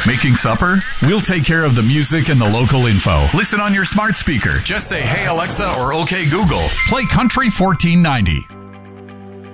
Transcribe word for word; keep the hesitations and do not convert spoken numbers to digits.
Making supper? We'll take care of the music and the local info. Listen on your smart speaker. Just say, "Hey Alexa," or "Okay Google, play Country fourteen ninety."